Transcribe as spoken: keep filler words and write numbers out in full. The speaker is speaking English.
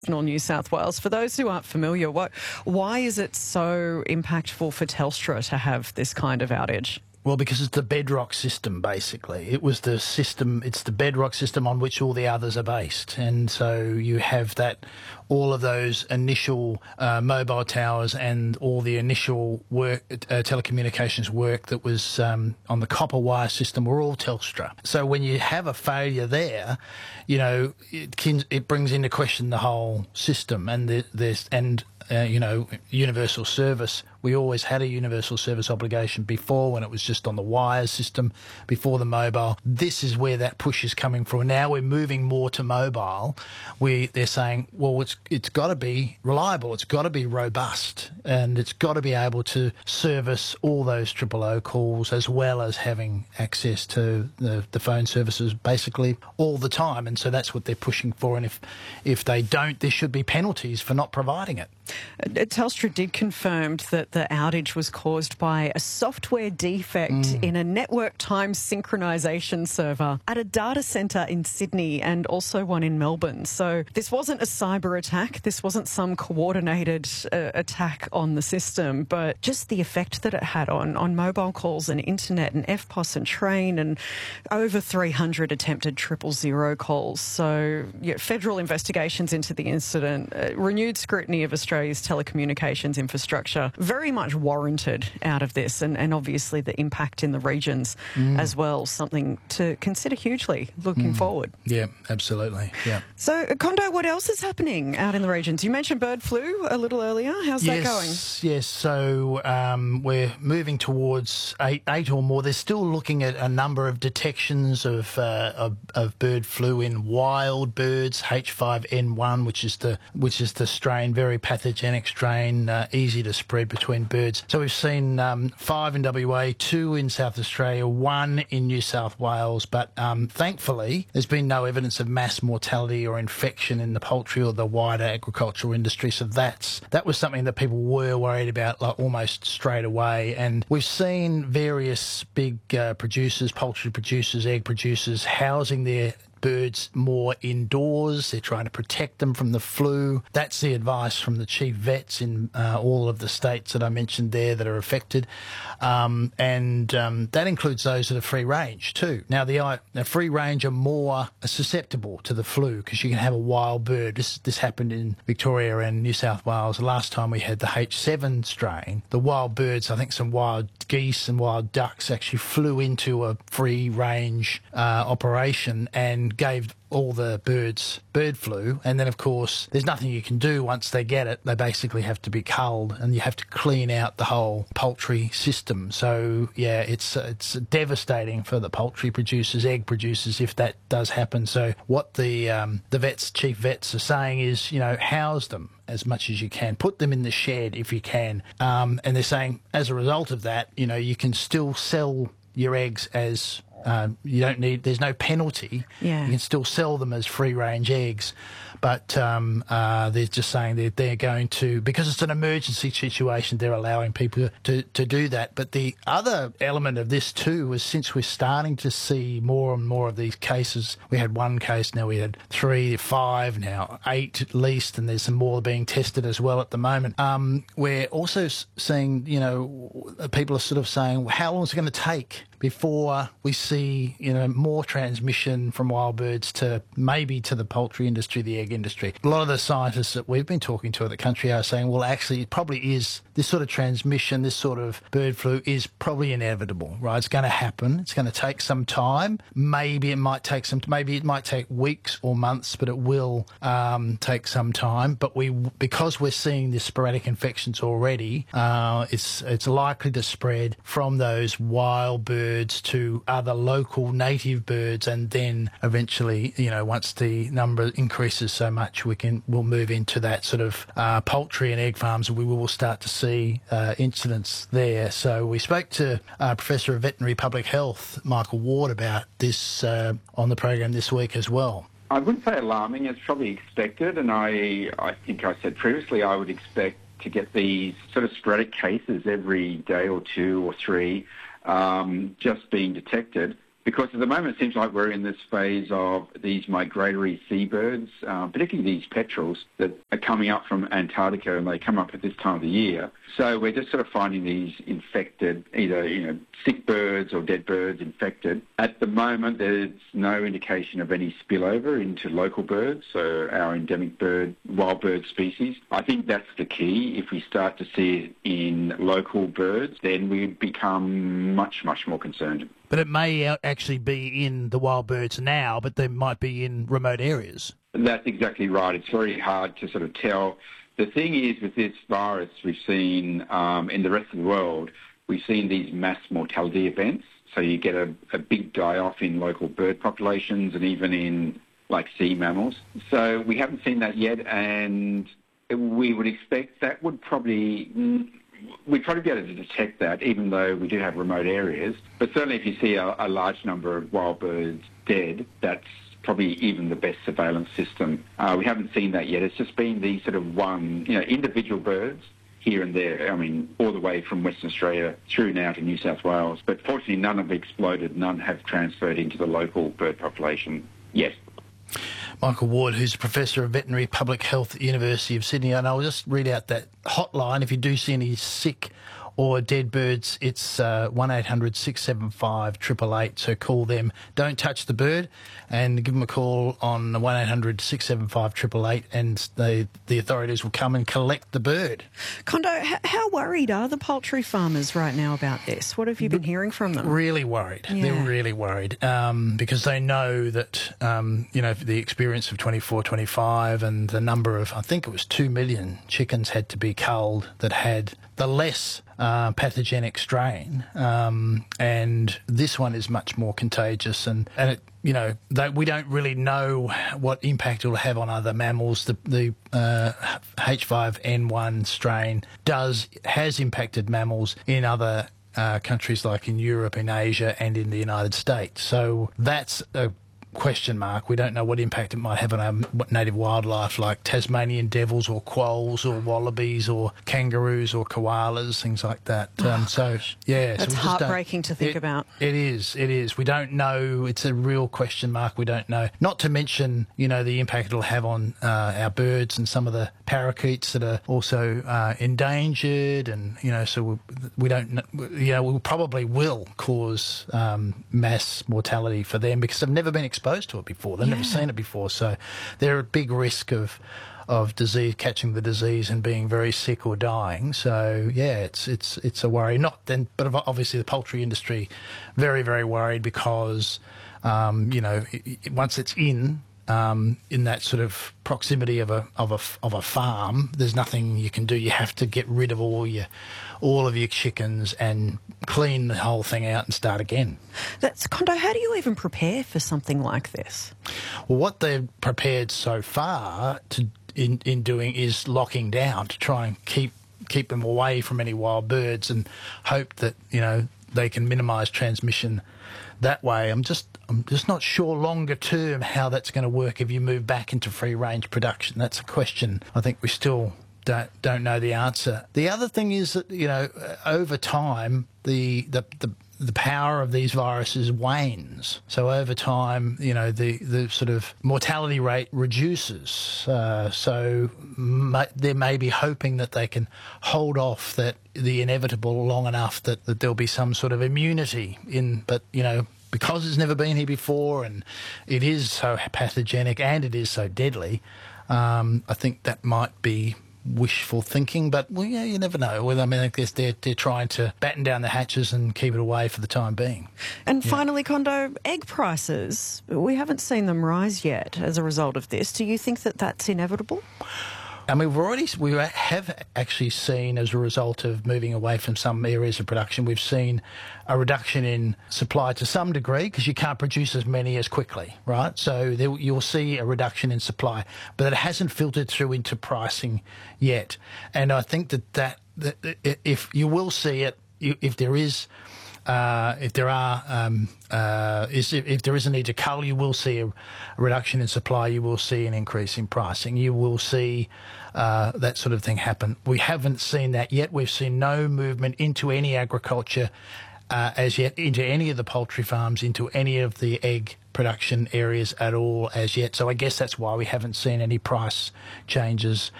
New South Wales. For those who aren't familiar, what, why is it so impactful for Telstra to have this kind of outage? Well, because it's the bedrock system, basically. It was the system, it's the bedrock system on which all the others are based. And so you have that, all of those initial uh, mobile towers and all the initial work, uh, telecommunications work that was um, on the copper wire system were all Telstra. So when you have a failure there, you know, it, can, it brings into question the whole system and the, there's, and Uh, you know, universal service. We always had a universal service obligation before when it was just on the wire system, before the mobile. This is where that push is coming from. Now we're moving more to mobile. We They're saying, well, it's it's got to be reliable, it's got to be robust, and it's got to be able to service all those triple O calls as well as having access to the, the phone services basically all the time. And so that's what they're pushing for. And if if they don't, there should be penalties for not providing it. Telstra did confirm that the outage was caused by a software defect mm. in a network time synchronisation server at a data centre in Sydney and also one in Melbourne. So this wasn't a cyber attack. This wasn't some coordinated uh, attack on the system, but just the effect that it had on, on mobile calls and internet and F P O S and train and over three hundred attempted triple zero calls. So yeah, federal investigations into the incident, uh, renewed scrutiny of Australia Australia's telecommunications infrastructure very much warranted out of this, and, and obviously the impact in the regions mm. as well, something to consider hugely looking mm. forward. Yeah, absolutely. Yeah. So, Kondo, what else is happening out in the regions? You mentioned bird flu a little earlier. How's yes, that going? Yes, so um, we're moving towards eight, eight or more. They're still looking at a number of detections of, uh, of, of bird flu in wild birds, H five N one, which is the which is the strain, very pathogenic strain, uh, easy to spread between birds. So we've seen um, five in W A, two in South Australia, one in New South Wales, but um, thankfully there's been no evidence of mass mortality or infection in the poultry or the wider agricultural industry. So that's that was something that people were worried about like almost straight away. And we've seen various big uh, producers, poultry producers, egg producers housing their birds more indoors. They're trying to protect them from the flu. That's the advice from the chief vets in uh, all of the states that I mentioned there that are affected. Um, and um, that includes those that are free range too. Now, the, uh, the free range are more susceptible to the flu because you can have a wild bird. This, this happened in Victoria and New South Wales. The last time we had the H seven strain, the wild birds, I think some wild geese and wild ducks actually flew into a free range uh, operation and gave all the birds bird flu. And then, of course, there's nothing you can do once they get it. They basically have to be culled and you have to clean out the whole poultry system. So, yeah, it's it's devastating for the poultry producers, egg producers, if that does happen. So what the um, the vets, chief vets are saying is, you know, house them as much as you can. Put them in the shed if you can. Um, and they're saying as a result of that, you know, you can still sell your eggs as Um, you don't need, there's no penalty. Yeah. You can still sell them as free range eggs. But um, uh, they're just saying that they're going to, because it's an emergency situation, they're allowing people to, to do that. But the other element of this too is since we're starting to see more and more of these cases, we had one case, now we had three, five, now eight at least, and there's some more being tested as well at the moment. Um, we're also seeing, you know, people are sort of saying, well, how long is it going to take before we see, you know, more transmission from wild birds to maybe to the poultry industry, the egg industry? A lot of the scientists that we've been talking to in the country are saying, well, actually, it probably is, this sort of transmission, this sort of bird flu is probably inevitable, right? It's going to happen. It's going to take some time. Maybe it might take some, maybe it might take weeks or months, but it will um, take some time. But we, because we're seeing the sporadic infections already, uh, it's, it's likely to spread from those wild birds to other local native birds, and then eventually, you know, once the number increases so much, we can we'll move into that sort of uh, poultry and egg farms, and we will start to see uh, incidents there. So we spoke to uh, Professor of Veterinary Public Health Michael Ward about this uh, on the program this week as well. I wouldn't say alarming. It's probably expected, and I I think I said previously I would expect to get these sort of sporadic cases every day or two or three. Um, just being detected. because at the moment it seems like we're in this phase of these migratory seabirds, uh, particularly these petrels that are coming up from Antarctica, and they come up at this time of the year. So we're just sort of finding these infected, either, you know, sick birds or dead birds infected. At the moment, there's no indication of any spillover into local birds, so our endemic bird, wild bird species. I think that's the key. If we start to see it in local birds, then we become much, much more concerned. But it may actually be in the wild birds now, but they might be in remote areas. That's exactly right. It's very hard to sort of tell. The thing is, with this virus, we've seen um, in the rest of the world, we've seen these mass mortality events. So you get a, a big die-off in local bird populations and even in, like, sea mammals. So we haven't seen that yet, and we would expect that would probably... We'd probably be able to detect that, even though we do have remote areas. But certainly if you see a, a large number of wild birds dead, that's probably even the best surveillance system. Uh, we haven't seen that yet. It's just been these sort of one, you know, individual birds here and there. I mean, all the way from Western Australia through now to New South Wales. But fortunately, none have exploded. None have transferred into the local bird population yet. Michael Ward, who's a Professor of Veterinary Public Health at the University of Sydney. And I'll just read out that hotline. If you do see any sick or dead birds, it's uh, one eight hundred six seven five eight eight eight. So call them. Don't touch the bird, and give them a call on one eight hundred six seven five eight eight eight, and they, the authorities will come and collect the bird. Kondo, h- how worried are the poultry farmers right now about this? What have you been hearing from them? Really worried. Yeah. They're really worried um, because they know that, um, you know, the experience of twenty-four twenty-five and the number of, I think it was two million chickens had to be culled that had the less uh, pathogenic strain, um, and this one is much more contagious, and, and it, you know, they, we don't really know what impact it will have on other mammals. The, the uh, H five N one strain does has impacted mammals in other uh, countries like in Europe, in Asia and in the United States. So that's a question mark. We don't know what impact it might have on our native wildlife like Tasmanian devils or quolls or wallabies or kangaroos or koalas, things like that. Oh, um, so, yeah. That's so heartbreaking to think it, about. It is, it is. We don't know. It's a real question mark. We don't know. Not to mention, you know, the impact it'll have on uh, our birds and some of the parakeets that are also uh, endangered, and, you know, so we, we don't, you know, we probably will cause um, mass mortality for them because they've never been exposed exposed to it before. They've yeah. never seen it before, so they're at big risk of of disease, catching the disease and being very sick or dying. So yeah, it's it's it's a worry. Not then, but obviously the poultry industry very very worried because um, you know it, it, once it's in. Um, in that sort of proximity of a of a of a farm, there's nothing you can do. You have to get rid of all your all of your chickens and clean the whole thing out and start again. That's Kondo. How do you even prepare for something like this? Well, what they've prepared so far to in in doing is locking down to try and keep keep them away from any wild birds and hope that you know they can minimise transmission that way. I'm just I'm just not sure longer term how that's going to work if you move back into free range production. That's a question I think we still don't don't know the answer. The other thing is that you know over time the the the the power of these viruses wanes. So over time, you know, the, the sort of mortality rate reduces. Uh, so may, they may be hoping that they can hold off that the inevitable long enough that, that there'll be some sort of immunity in, but, you know, because it's never been here before and it is so pathogenic and it is so deadly, um, I think that might be wishful thinking, but well, yeah, you never know. Well, I mean, I guess they're, they're trying to batten down the hatches and keep it away for the time being. And yeah. finally, Kondo, egg prices, we haven't seen them rise yet as a result of this. Do you think that that's inevitable? I mean, we've already we have actually seen, as a result of moving away from some areas of production, we've seen a reduction in supply to some degree because you can't produce as many as quickly, right? So there, you'll see a reduction in supply, but it hasn't filtered through into pricing yet. And I think that that, that if you will see it, if there is. Uh, if there are, um, uh, is, if, if there is a need to cull, you will see a, a reduction in supply. You will see an increase in pricing. You will see uh, that sort of thing happen. We haven't seen that yet. We've seen no movement into any agriculture uh, as yet into any of the poultry farms, into any of the egg production areas at all as yet. So I guess that's why we haven't seen any price changes